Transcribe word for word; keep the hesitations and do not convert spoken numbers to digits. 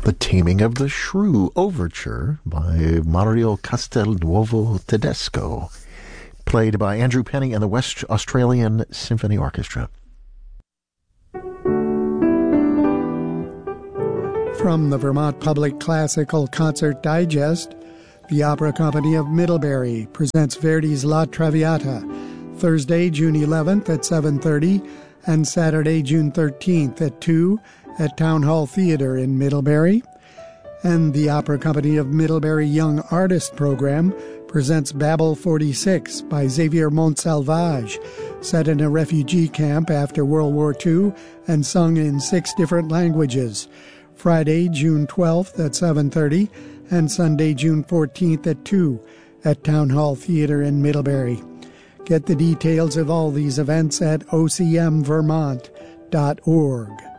The Taming of the Shrew Overture by Mario Castelnuovo Tedesco, played by Andrew Penny and the West Australian Symphony Orchestra. From the Vermont Public Classical Concert Digest, the Opera Company of Middlebury presents Verdi's La Traviata, Thursday, June eleventh at seven thirty, and Saturday, June thirteenth at two at Town Hall Theatre in Middlebury. And the Opera Company of Middlebury Young Artist Program presents Babel forty-six by Xavier Montsalvage, set in a refugee camp after World War Two and sung in six different languages. Friday, June twelfth at seven thirty, and Sunday, June fourteenth at two at Town Hall Theatre in Middlebury. Get the details of all these events at o c m vermont dot org.